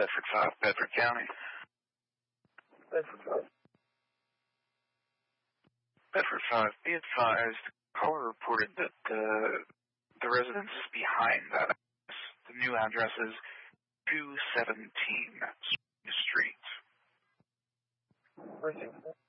Bedford 5, Bedford County. Bedford 5. Bedford 5, be advised, caller reported that the residence is behind that address. The new address is 217 Street. Where's it?